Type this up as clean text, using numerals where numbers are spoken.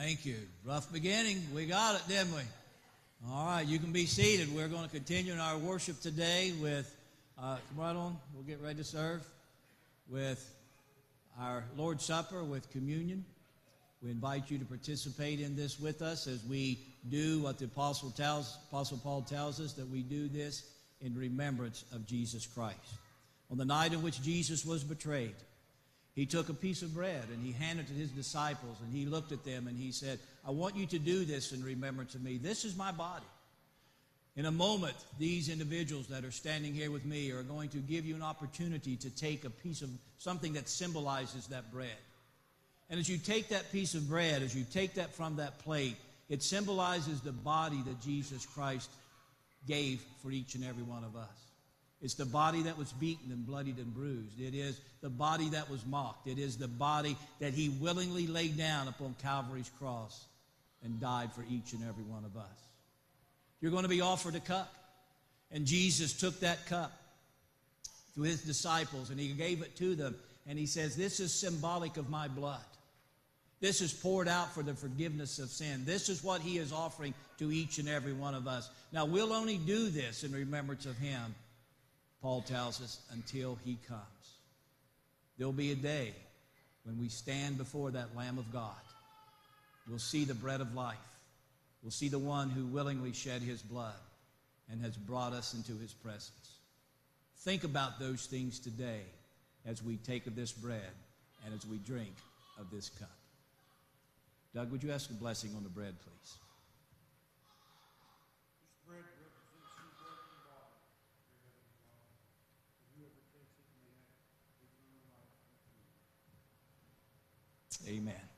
Thank you. Rough beginning. We got it, didn't we? All right, you can be seated. We're going to continue in our worship today with, come right on, we'll get ready to serve, with our Lord's Supper, with communion. We invite you to participate in this with us as we do what the Apostle Paul tells us, that we do this in remembrance of Jesus Christ. On the night in which Jesus was betrayed, he took a piece of bread and he handed it to his disciples, and he looked at them and he said, I want you to do this in remembrance of me. This is my body. In a moment, these individuals that are standing here with me are going to give you an opportunity to take a piece of something that symbolizes that bread. And as you take that piece of bread, as you take that from that plate, it symbolizes the body that Jesus Christ gave for each and every one of us. It's the body that was beaten and bloodied and bruised. It is the body that was mocked. It is the body that he willingly laid down upon Calvary's cross and died for each and every one of us. You're going to be offered a cup. And Jesus took that cup to his disciples and he gave it to them. And he says, this is symbolic of my blood. This is poured out for the forgiveness of sin. This is what he is offering to each and every one of us. Now, we'll only do this in remembrance of him, Paul tells us, until he comes. There'll be a day when we stand before that Lamb of God. We'll see the bread of life. We'll see the one who willingly shed his blood and has brought us into his presence. Think about those things today as we take of this bread and as we drink of this cup. Doug, would you ask a blessing on the bread, please? This bread represents your broken body, whoever takes it may have eternal life. Amen.